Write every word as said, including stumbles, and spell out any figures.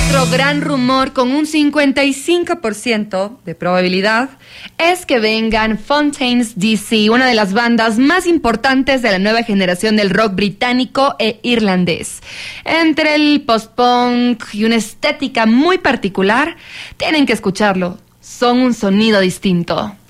Otro gran rumor con un cincuenta y cinco por ciento de probabilidad es que vengan Fontaines D C, una de las bandas más importantes de la nueva generación del rock británico e irlandés. Entre el post-punk y una estética muy particular, tienen que escucharlo. Son un sonido distinto.